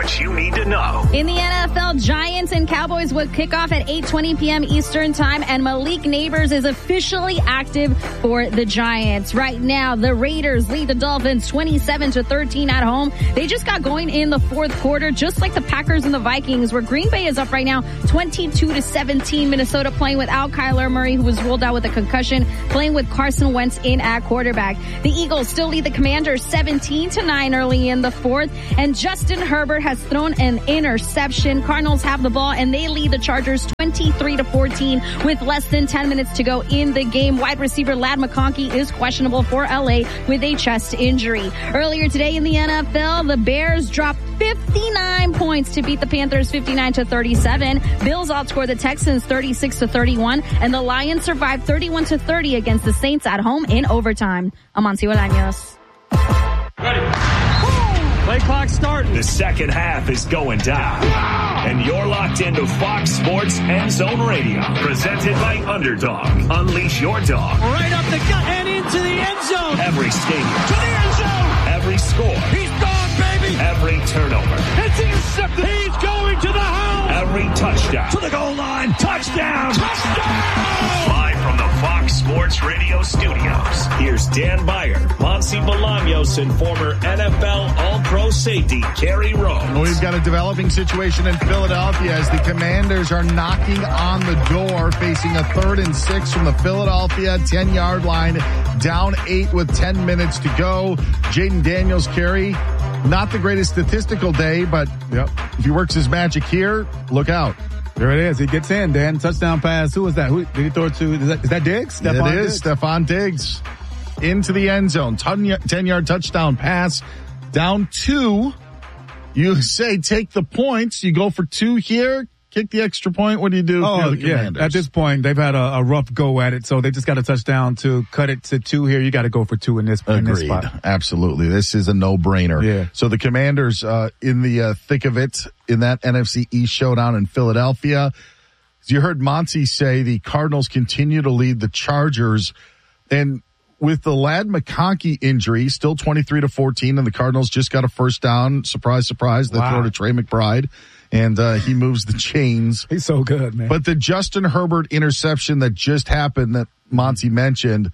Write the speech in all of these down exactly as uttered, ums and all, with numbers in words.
What you need to know. In the N F L, Giants and Cowboys would kick off at eight twenty p.m. Eastern time, and Malik Neighbors is officially active for the Giants. Right now, the Raiders lead the Dolphins twenty-seven to thirteen at home. They just got going in the fourth quarter, just like the Packers and the Vikings, where Green Bay is up right now twenty-two to seventeen. Minnesota playing without Kyler Murray, who was ruled out with a concussion, playing with Carson Wentz in at quarterback. The Eagles still lead the Commanders seventeen to nine early in the fourth, and Justin Herbert has thrown an interception. Cardinals have the ball and they lead the Chargers twenty-three to fourteen with less than ten minutes to go in the game. Wide receiver Ladd McConkey is questionable for L A with a chest injury. Earlier today in the N F L, the Bears dropped fifty-nine points to beat the Panthers fifty-nine to thirty-seven. Bills outscored the Texans thirty-six to thirty-one, and the Lions survived thirty-one to thirty against the Saints at home in overtime. Amancio Bolaños. Ready. Play clock starting. The second half is going down. And you're locked into Fox Sports End Zone Radio. Presented by Underdog. Unleash your dog. Right up the gut and into the end zone. Every stadium. To the end zone. Every score. He's gone, baby. Every turnover. It's intercepted. He's going to the house. Every touchdown. To the goal line. Touchdown. Touchdown. Live from the Fox Sports Radio studios. Here's Dan Beyer, Monty Bolaños, and former N F L All-Pro safety Kerry Rhodes. Well, we've got a developing situation in Philadelphia as the Commanders are knocking on the door, facing a third and six from the Philadelphia ten-yard line, down eight with ten minutes to go. Jaden Daniels, Kerry, not the greatest statistical day, but yep, if he works his magic here, look out. There it is. He gets in, Dan. Touchdown pass. Who was that? Who did he throw it to? Is that, is that Diggs? Stephon it is. Diggs. Stephon Diggs into the end zone. ten-yard touchdown pass. Down two. You say take the points. You go for two here. Kick the extra point. What do you do? Oh, the yeah. At this point, they've had a, a rough go at it, so they just got a touchdown to cut it to two here. You got to go for two in this, in this spot. Absolutely. This is a no-brainer. Yeah. So the Commanders uh, in the uh, thick of it in that N F C East showdown in Philadelphia. As you heard Monty say, the Cardinals continue to lead the Chargers. And with the Ladd McConkey injury, still twenty-three to fourteen, and the Cardinals just got a first down. Surprise, surprise. They Wow. throw to Trey McBride. And uh, he moves the chains. He's so good, man. But the Justin Herbert interception that just happened that Monty mentioned,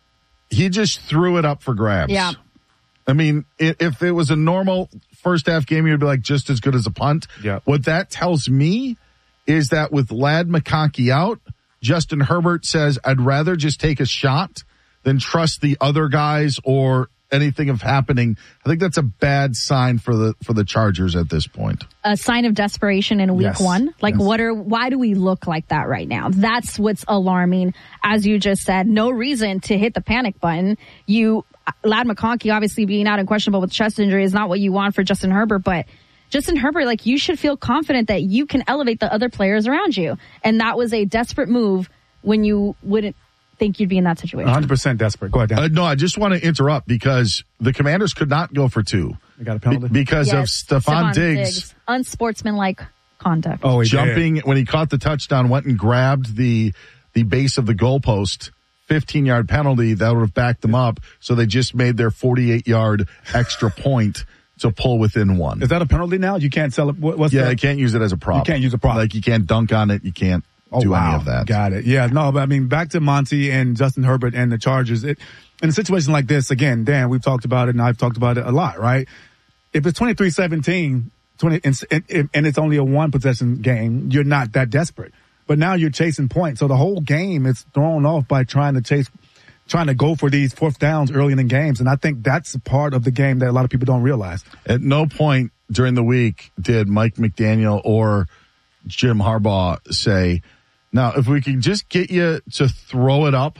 he just threw it up for grabs. Yeah. I mean, if it was a normal first half game, you'd be like just as good as a punt. Yeah. What that tells me is that with Ladd McConkey out, Justin Herbert says, I'd rather just take a shot than trust the other guys or anything of happening. I think that's a bad sign for the for the Chargers at this point. A sign of desperation in week Yes. one. Like, Yes. what are? Why do we look like that right now? That's what's alarming. As you just said, no reason to hit the panic button. You, Ladd McConkey, obviously being out and questionable with chest injury is not what you want for Justin Herbert, but Justin Herbert, like, you should feel confident that you can elevate the other players around you. And that was a desperate move when you wouldn't think you'd be in that situation. one hundred percent desperate. Go ahead, Dan. Uh, no, I just want to interrupt because the Commanders could not go for two. You got a penalty? Be- because Yes, of Stephon Stephon Diggs, Diggs. Unsportsmanlike conduct. Oh, he jumping did. when he caught the touchdown, went and grabbed the the base of the goalpost. fifteen-yard penalty, that would have backed them up. So they just made their forty-eight-yard extra point to pull within one. Is that a penalty now? You can't sell it. What, what's yeah, that? they can't use it as a prop. You can't use a prop. Like you can't dunk on it. You can't Oh, do wow. any of that. Got it. Yeah, no, but I mean, back to Monty and Justin Herbert and the Chargers. It, in a situation like this, again, Dan, we've talked about it and I've talked about it a lot, right? If it's twenty-three seventeen, twenty, and, and, and it's only a one possession game, you're not that desperate. But now you're chasing points. So the whole game is thrown off by trying to chase, trying to go for these fourth downs early in the games. And I think that's a part of the game that a lot of people don't realize. At no point during the week did Mike McDaniel or Jim Harbaugh say, now, if we can just get you to throw it up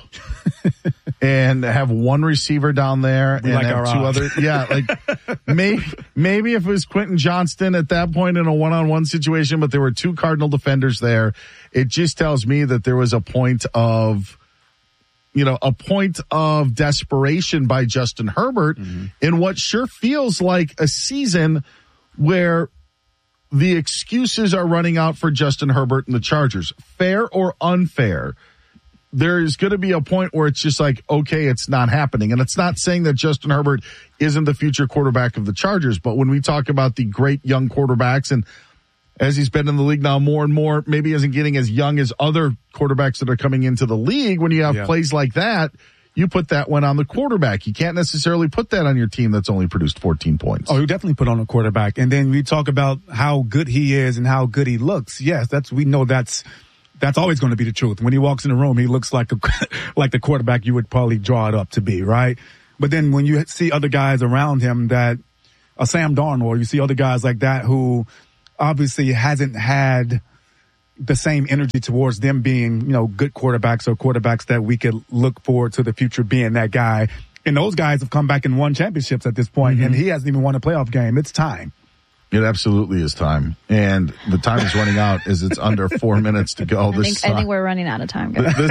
and have one receiver down there We and like have our two odds. other, yeah, like maybe, maybe if it was Quentin Johnston at that point in a one-on-one situation, but there were two Cardinal defenders there, it just tells me that there was a point of, you know, a point of desperation by Justin Herbert mm-hmm. in what sure feels like a season where the excuses are running out for Justin Herbert and the Chargers. Fair or unfair, there's going to be a point where it's just like, okay, it's not happening. And it's not saying that Justin Herbert isn't the future quarterback of the Chargers, but when we talk about the great young quarterbacks, and as he's been in the league now more and more, maybe isn't getting as young as other quarterbacks that are coming into the league, when you have yeah. plays like that, you put that one on the quarterback. You can't necessarily put that on your team that's only produced fourteen points. Oh, you definitely put on a quarterback. And then we talk about how good he is and how good he looks. Yes, that's, we know that's, that's always going to be the truth. When he walks in the room, he looks like a, like the quarterback you would probably draw it up to be, right? But then when you see other guys around him that, a Sam Darnold, you see other guys like that who obviously hasn't had the same energy towards them being, you know, good quarterbacks or quarterbacks that we could look forward to the future being that guy. And those guys have come back and won championships at this point, mm-hmm. and he hasn't even won a playoff game. It's time. It absolutely is time. And the time is running out as it's under four minutes to go. I think, I think we're running out of time, guys. The, the,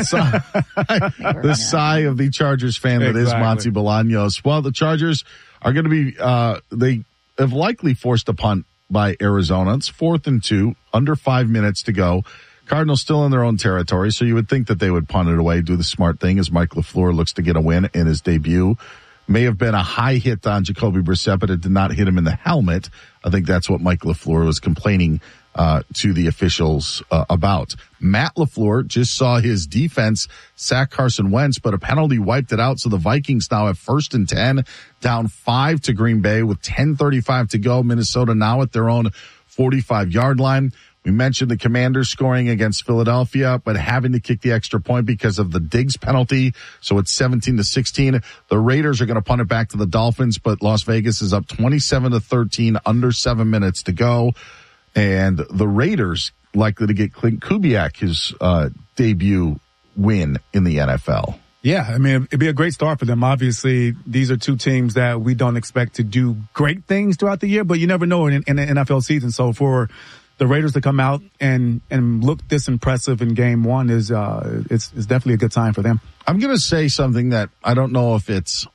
sigh, the sigh of the Chargers fan that exactly. is Monty Bolaños. Well, the Chargers are going to be, uh, they have likely forced a punt by Arizona. It's fourth and two, under five minutes to go. Cardinals still in their own territory, so you would think that they would punt it away, do the smart thing as Mike LaFleur looks to get a win in his debut. May have been a high hit on Jacoby Brissett, but it did not hit him in the helmet. I think that's what Mike LaFleur was complaining uh to the officials uh, about. Matt LaFleur just saw his defense sack Carson Wentz, but a penalty wiped it out, so the Vikings now have first and ten, down five to Green Bay with ten thirty-five to go. Minnesota now at their own forty-five-yard line. We mentioned the Commanders scoring against Philadelphia, but having to kick the extra point because of the Diggs penalty. So it's seventeen to sixteen. The Raiders are going to punt it back to the Dolphins, but Las Vegas is up twenty-seven to thirteen, under seven minutes to go. And the Raiders likely to get Clint Kubiak his uh, debut win in the N F L. Yeah, I mean, it'd be a great start for them. Obviously, these are two teams that we don't expect to do great things throughout the year, but you never know in, in the N F L season. So for the Raiders to come out and, and look this impressive in game one is, uh, it's, it's definitely a good sign for them. I'm going to say something that I don't know if it's,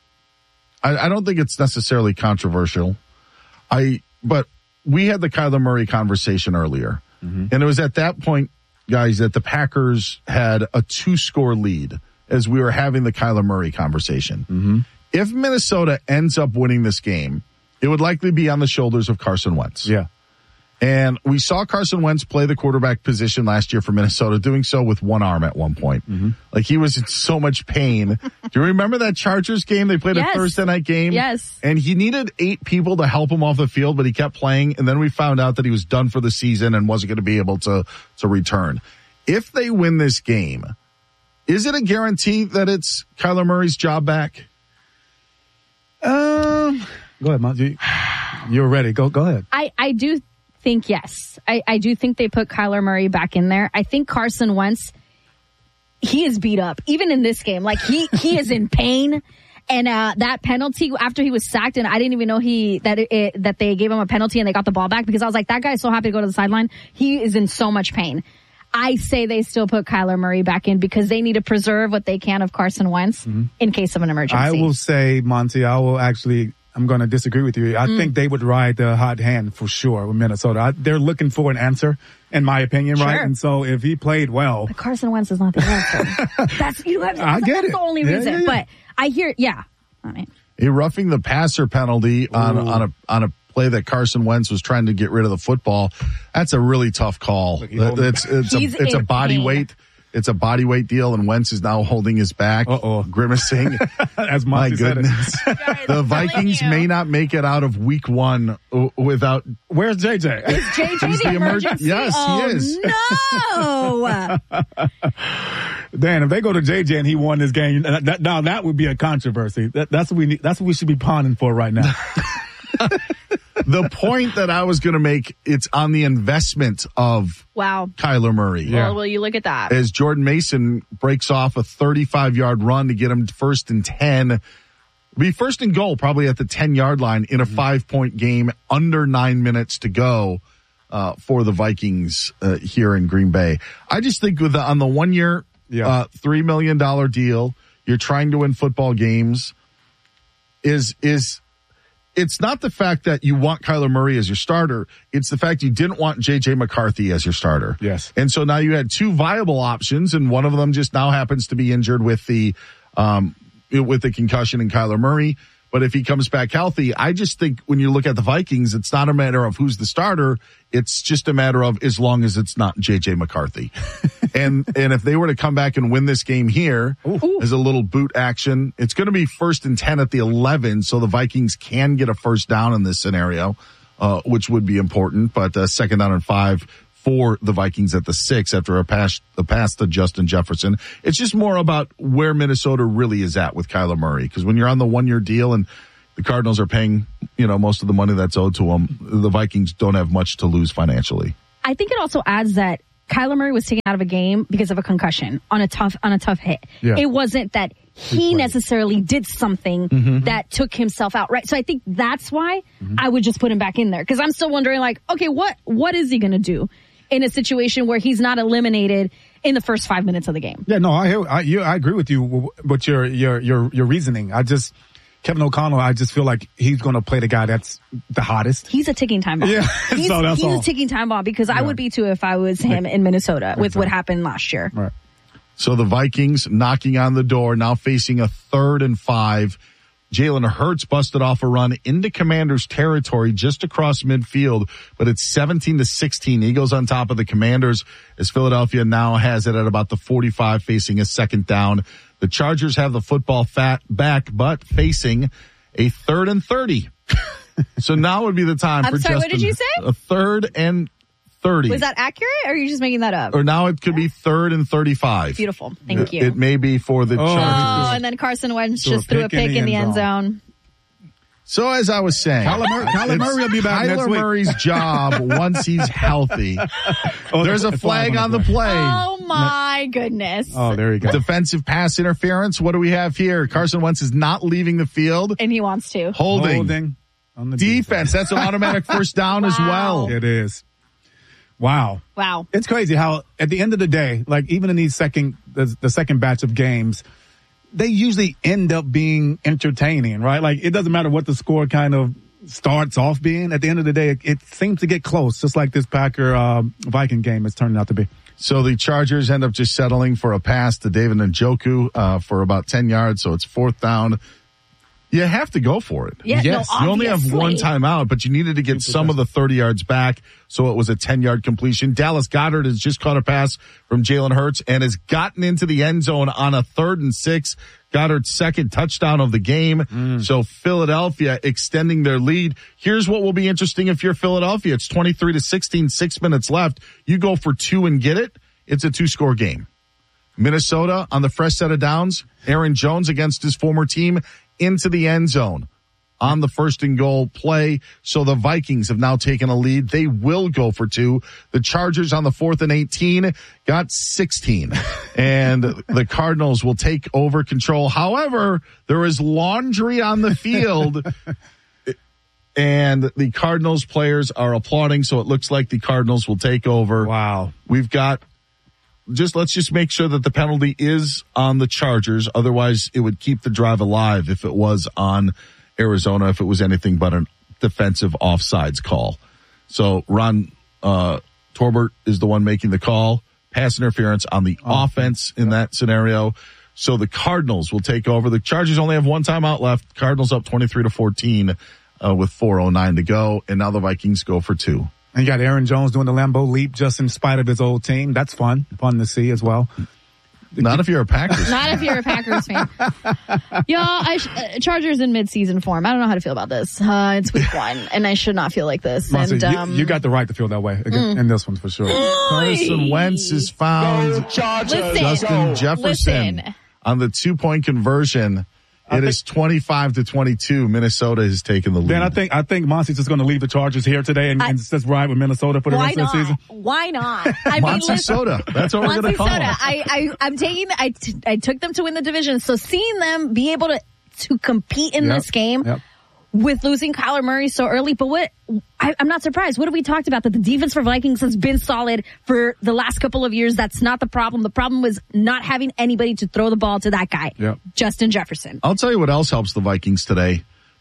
I, I don't think it's necessarily controversial. I, but we had the Kyler Murray conversation earlier, mm-hmm. and it was at that point, guys, that the Packers had a two score lead as we were having the Kyler Murray conversation. Mm-hmm. If Minnesota ends up winning this game, it would likely be on the shoulders of Carson Wentz. Yeah. And we saw Carson Wentz play the quarterback position last year for Minnesota, doing so with one arm at one point. Mm-hmm. Like he was in so much pain. Do you remember that Chargers game? They played yes. a Thursday night game. Yes. And he needed eight people to help him off the field, but he kept playing. And then we found out that he was done for the season and wasn't going to be able to, to return. If they win this game, is it a guarantee that it's Kyler Murray's job back? Um, go ahead, Mom. You, you're ready. Go, go ahead. I, I do think yes. I, I do think they put Kyler Murray back in there. I think Carson Wentz, he is beat up, even in this game. Like he, he is in pain. And, uh, that penalty after he was sacked, and I didn't even know he, that it, it, that they gave him a penalty and they got the ball back, because I was like, that guy is so happy to go to the sideline. He is in so much pain. I say they still put Kyler Murray back in because they need to preserve what they can of Carson Wentz mm-hmm. in case of an emergency. I will say, Monty, I will actually, I'm going to disagree with you. I mm. think they would ride the hot hand for sure with Minnesota. I, they're looking for an answer, in my opinion, sure. right? And so if he played well. But Carson Wentz is not the answer. that's, you have, I get that's it. the only yeah, reason. Yeah, yeah. But I hear, yeah. I mean. A roughing the passer penalty on, on a, on a, play that Carson Wentz was trying to get rid of the football. That's a really tough call. It's, it's, a, it's a body weight. It's a body weight deal, and Wentz is now holding his back, Uh-oh. grimacing. As my goodness. The Vikings may not make it out of week one without. Where's J J? Is J J the, the emergency? Yes, oh, he is. No. Dan, if they go to J J and he won this game, that, now that would be a controversy. That, that's what we need. That's what we should be pawning for right now. The point that I was going to make, it's on the investment of wow. Kyler Murray. Yeah. Well, will you look at that? As Jordan Mason breaks off a thirty-five-yard run to get him first and ten. Be first and goal probably at the ten-yard line in a mm-hmm. five-point game, under nine minutes to go uh, for the Vikings uh, here in Green Bay. I just think with the, on the one-year, yeah. uh, three million dollars deal, you're trying to win football games, is is – it's not the fact that you want Kyler Murray as your starter. It's the fact you didn't want J J McCarthy as your starter. Yes. And so now you had two viable options, and one of them just now happens to be injured with the um, with the concussion in Kyler Murray. But if he comes back healthy, I just think when you look at the Vikings, it's not a matter of who's the starter. It's just a matter of as long as it's not J J McCarthy. and and if they were to come back and win this game here Ooh. as a little boot action, it's going to be first and ten at the eleven, so the Vikings can get a first down in this scenario, uh, which would be important. But uh, second down and five for the Vikings at the six after a pass, a pass to Justin Jefferson. It's just more about where Minnesota really is at with Kyler Murray. Because when you're on the one-year deal and the Cardinals are paying, you know, most of the money that's owed to them, the Vikings don't have much to lose financially. I think it also adds that Kyler Murray was taken out of a game because of a concussion on a tough on a tough hit. Yeah. It wasn't that he necessarily did something mm-hmm. that took himself out, right? So I think that's why mm-hmm. I would just put him back in there, because I'm still wondering, like, okay, what what is he going to do in a situation where he's not eliminated in the first five minutes of the game? Yeah, no, I I, you, I agree with you with your your your your reasoning. I just Kevin O'Connell, I just feel like he's going to play the guy that's the hottest. He's a ticking time bomb. Yeah, he's, so that's he's all. a ticking time bomb, because yeah. I would be too if I was him in Minnesota with exactly. what happened last year. Right. So the Vikings knocking on the door, now facing a third and five. Jalen Hurts busted off a run into Commanders territory just across midfield, but it's seventeen to sixteen. Eagles on top of the Commanders as Philadelphia now has it at about the forty-five, facing a second down. The Chargers have the football fat back, but facing a third and thirty. So now would be the time I'm for sorry, Justin. What did you say? A third and thirty. Was that accurate, or are you just making that up? Or now it could be third and thirty-five. Beautiful. Thank it, you. It may be for the oh. Chargers. Oh, and then Carson Wentz so just threw a pick in the end zone. So as I was saying, Kyler Murray, Kyler Murray will be back Kyler next week. Murray's job once he's healthy. Oh, there's a flag on the play. Oh my goodness. Oh, there you go. Defensive pass interference. What do we have here? Carson Wentz is not leaving the field. And he wants to. Holding. Holding on the defense. defense. That's an automatic first down wow. as well. It is. Wow. Wow. It's crazy how at the end of the day, like even in these second, the, the second batch of games, they usually end up being entertaining, right? Like it doesn't matter what the score kind of starts off being. At the end of the day, it, it seems to get close, just like this Packer uh, Viking game is turning out to be. So the Chargers end up just settling for a pass to David Njoku uh, for about ten yards. So it's fourth down. You have to go for it. Yeah, yes. no, you only have one timeout, but you needed to get some of the thirty yards back. So it was a ten yard completion. Dallas Goedert has just caught a pass from Jalen Hurts and has gotten into the end zone on a third and six. Goddard's second touchdown of the game. Mm. So Philadelphia extending their lead. Here's what will be interesting if you're Philadelphia. It's twenty-three to sixteen, six minutes left. You go for two and get it. It's a two score game. Minnesota on the fresh set of downs. Aaron Jones against his former team into the end zone on the first and goal play. So the Vikings have now taken a lead. They will go for two. The Chargers on the fourth and eighteen got sixteen. And the Cardinals will take over control. However, there is laundry on the field. And the Cardinals players are applauding. So it looks like the Cardinals will take over. Wow. We've got Just let's just make sure that the penalty is on the Chargers. Otherwise, it would keep the drive alive if it was on Arizona, if it was anything but a defensive offsides call. So Ron uh, Torbert is the one making the call. Pass interference on the oh, offense in that scenario. So the Cardinals will take over. The Chargers only have one timeout left. Cardinals up twenty-three to fourteen uh, with four oh nine to go. And now the Vikings go for two. And you got Aaron Jones doing the Lambeau leap just in spite of his old team. That's fun. Fun to see as well. Not if you're a Packers. Not if you're a Packers fan. Y'all, I sh- uh, Chargers in mid-season form. I don't know how to feel about this. Uh, it's week one, and I should not feel like this. Monty, and um, you, you got the right to feel that way again, mm. in this one for sure. Carson Wentz has found Listen, Justin Jefferson listen. on the two-point conversion. It is twenty-five to twenty-two. Minnesota has taken the lead. Dan, I think I think Monty's just going to leave the Chargers here today and, I, and just ride with Minnesota for the why rest not? of the season. Why not? I mean, Soda. That's what we're going to call Soda. them. I, I, I'm taking. I, t- I took them to win the division. So seeing them be able to to compete in yep. this game. Yep. With losing Kyler Murray so early, but what I, I'm not surprised. What have we talked about? That the defense for Vikings has been solid for the last couple of years. That's not the problem. The problem was not having anybody to throw the ball to that guy, yep. Justin Jefferson. I'll tell you what else helps the Vikings today.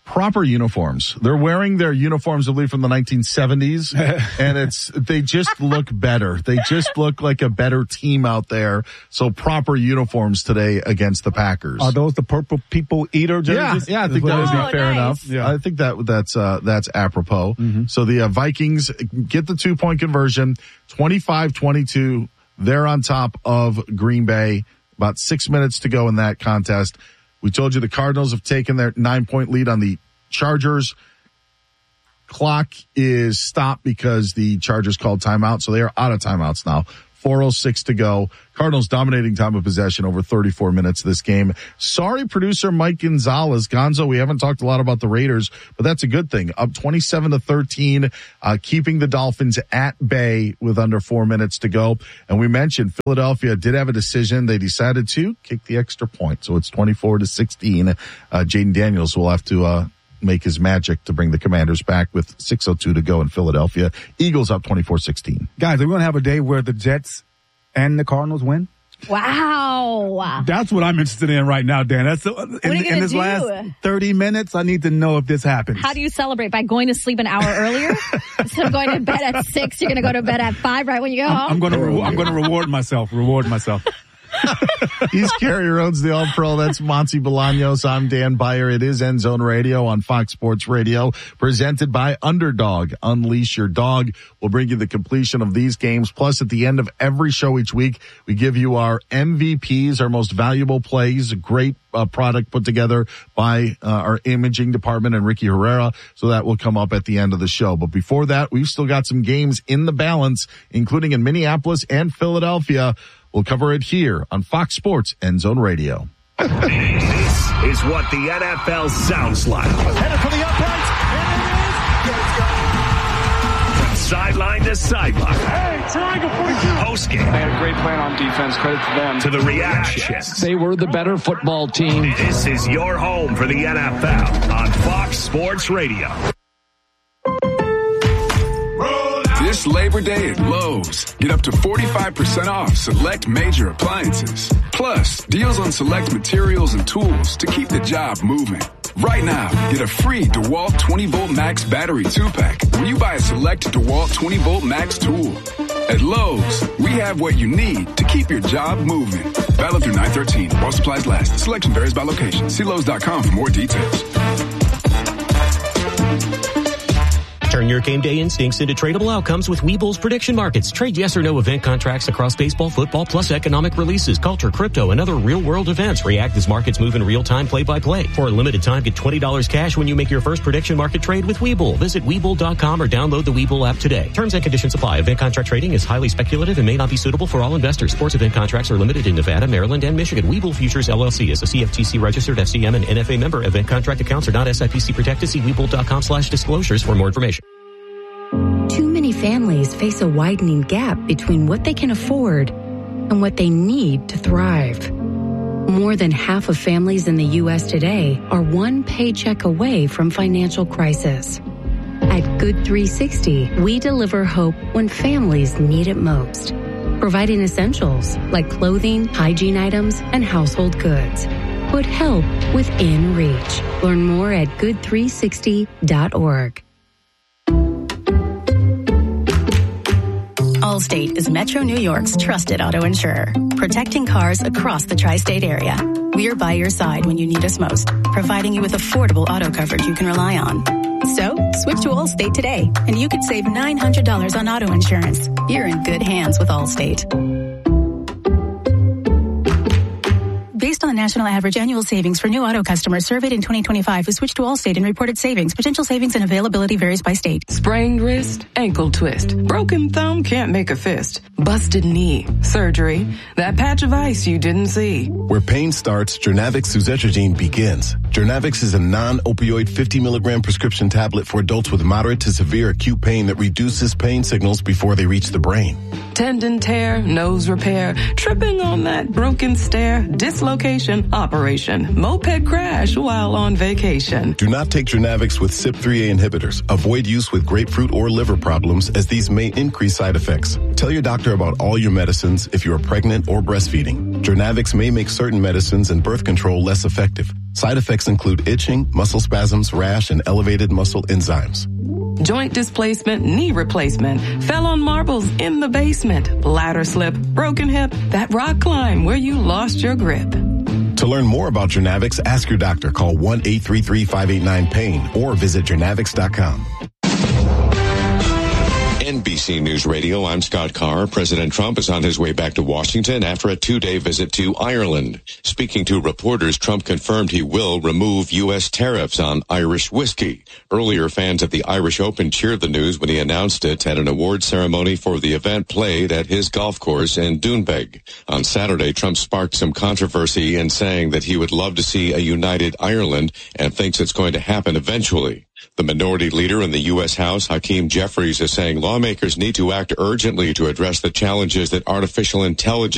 proper uniforms. They're wearing their uniforms, I believe, from the nineteen seventies, and it's they just look better. They just look like a better team out there. So proper uniforms today against the Packers. Are those the purple people eater jerseys? Yeah, yeah, I think that would be Oh, fair nice. enough. Yeah. I think that that's uh, that's apropos. Mm-hmm. So the uh, Vikings get the two point conversion, twenty-five twenty-two. They're on top of Green Bay. About six minutes to go in that contest. We told you the Cardinals have taken their nine-point lead on the Chargers. Clock is stopped because the Chargers called timeout, so they are out of timeouts now. four oh six to go. Cardinals dominating time of possession over thirty-four minutes this game. Sorry, producer Mike Gonzalez. Gonzo, we haven't talked a lot about the Raiders, but that's a good thing. Up twenty-seven to thirteen, uh, keeping the Dolphins at bay with under four minutes to go. And we mentioned Philadelphia did have a decision. They decided to kick the extra point. So it's twenty-four to sixteen. Uh, Jaden Daniels will have to, uh, make his magic to bring the Commanders back with six oh two to go in Philadelphia. Eagles up twenty-four sixteen. Guys, are we going to have a day where the Jets and the Cardinals win? Wow. That's what I'm interested in right now, Dan. That's the, in, are you gonna in this do? last thirty minutes, I need to know if this happens. How do you celebrate? By going to sleep an hour earlier? Instead of going to bed at six, you're going to go to bed at five right when you go home? I'm going to re- I'm going to reward myself. Reward myself. He's Kerry Rhodes, the All-Pro. That's Monty Bolaños. I'm Dan Byer. It is End Zone Radio on Fox Sports Radio, presented by Underdog. Unleash your dog. We'll bring you the completion of these games. Plus, at the end of every show each week, we give you our M V Ps, our most valuable plays. A great uh, product put together by uh, our imaging department and Ricky Herrera. So that will come up at the end of the show. But before that, we've still got some games in the balance, including in Minneapolis and Philadelphia. We'll cover it here on Fox Sports End Zone Radio. This is what the N F L sounds like. Headed for the uprights, and From sideline to sideline. Hey, triangle forty-two. Postgame They had a great plan on defense. Credit to them. to the reactions. They were the better football team. This is your home for the N F L on Fox Sports Radio. This Labor Day at Lowe's, get up to forty-five percent off select major appliances. Plus, deals on select materials and tools to keep the job moving. Right now, get a free DeWalt twenty volt Max battery two pack when you buy a select DeWalt twenty volt Max tool. At Lowe's, we have what you need to keep your job moving. Valid through nine thirteen while supplies last. Selection varies by location. See Lowe's dot com for more details. Turn your game day instincts into tradable outcomes with Webull's prediction markets. Trade yes or no event contracts across baseball, football, plus economic releases, culture, crypto, and other real-world events. React as markets move in real time, play-by-play. For a limited time, get twenty dollars cash when you make your first prediction market trade with Webull. Visit Webull dot com or download the Webull app today. Terms and conditions apply. Event contract trading is highly speculative and may not be suitable for all investors. Sports event contracts are limited in Nevada, Maryland, and Michigan. Webull Futures L L C is a C F T C registered F C M and N F A member. Event contract accounts are not S I P C protected. See Webull dot com slash disclosures for more information. Too many families face a widening gap between what they can afford and what they need to thrive. More than half of families in the U S today are one paycheck away from financial crisis. At Good three sixty, we deliver hope when families need it most, providing essentials like clothing, hygiene items, and household goods. Put help within reach. Learn more at good three sixty dot org. Allstate is Metro New York's trusted auto insurer, protecting cars across the tri-state area. We are by your side when you need us most, providing you with affordable auto coverage you can rely on. So, switch to Allstate today, and you could save nine hundred dollars on auto insurance. You're in good hands with Allstate. Based on the national average annual savings for new auto customers surveyed in twenty twenty-five who switched to Allstate and reported savings, potential savings and availability varies by state. Sprained wrist, ankle twist, broken thumb, can't make a fist, busted knee, surgery, that patch of ice you didn't see. Where pain starts, Jernavix suzetrigine begins. Jernavix is a non-opioid fifty milligram prescription tablet for adults with moderate to severe acute pain that reduces pain signals before they reach the brain. Tendon tear, nose repair, tripping on that broken stair, dislocation, operation, moped crash while on vacation. Do not take Jernavix with C Y P three A inhibitors. Avoid use with grapefruit or liver problems, as these may increase side effects. Tell your doctor about all your medicines if you are pregnant or breastfeeding. Jernavix may make certain medicines and birth control less effective. Side effects include itching, muscle spasms, rash, and elevated muscle enzymes. Joint displacement, knee replacement, fell on marbles in the basement, ladder slip, broken hip, that rock climb where you lost your grip. To learn more about Jernavix, ask your doctor. Call one eight three three, five eight nine, pain or visit jernavix dot com. N B C News Radio, I'm Scott Carr. President Trump is on his way back to Washington after a two-day visit to Ireland. Speaking to reporters, Trump confirmed he will remove U S tariffs on Irish whiskey. Earlier, fans at the Irish Open cheered the news when he announced it at an award ceremony for the event played at his golf course in Doonbeg. On Saturday, Trump sparked some controversy in saying that he would love to see a united Ireland and thinks it's going to happen eventually. The minority leader in the U S House, Hakeem Jeffries, is saying lawmakers need to act urgently to address the challenges that artificial intelligence